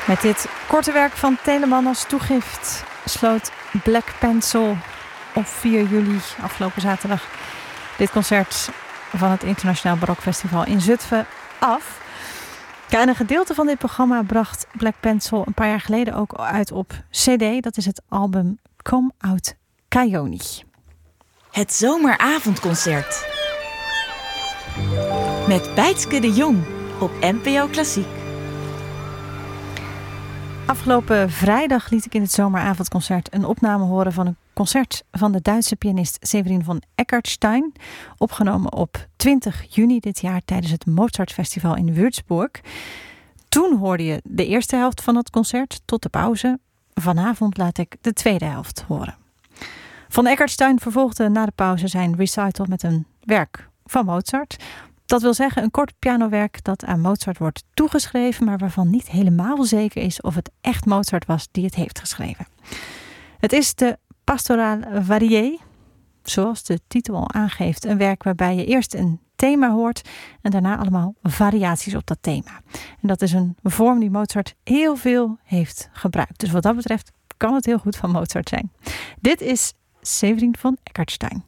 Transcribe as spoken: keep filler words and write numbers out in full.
Met dit korte werk van Telemann als toegift sloot Black Pencil op vier juli, afgelopen zaterdag, dit concert van het Internationaal Barokfestival in Zutphen af. Ja, en een gedeelte van dit programma bracht Black Pencil een paar jaar geleden ook uit op cd. Dat is het album Come Out Kayoni. Het zomeravondconcert. Met Bijtske de Jong op N P O Klassiek. Afgelopen vrijdag liet ik in het zomeravondconcert een opname horen van een concert van de Duitse pianist Severin von Eckartstein, opgenomen op twintig juni dit jaar tijdens het Mozartfestival in Würzburg. Toen hoorde je de eerste helft van het concert tot de pauze. Vanavond laat ik de tweede helft horen. Von Eckartstein vervolgde na de pauze zijn recital met een werk van Mozart. Dat wil zeggen een kort pianowerk dat aan Mozart wordt toegeschreven, maar waarvan niet helemaal zeker is of het echt Mozart was die het heeft geschreven. Het is de Pastorale Variée, zoals de titel al aangeeft, een werk waarbij je eerst een thema hoort en daarna allemaal variaties op dat thema. En dat is een vorm die Mozart heel veel heeft gebruikt. Dus wat dat betreft kan het heel goed van Mozart zijn. Dit is Severin von Eckartstein.